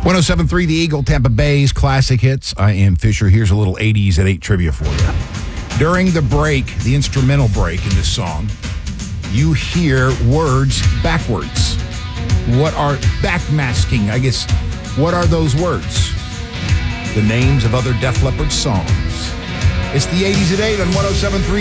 107.3 The Eagle, Tampa Bay's classic hits. I am Fisher. Here's a little 80s at 8 trivia for you. During the break, the instrumental break in this song, you hear words backwards. What are backmasking? I guess, what are those words? The names of other Def Leppard songs. It's the 80s at 8 on 107.3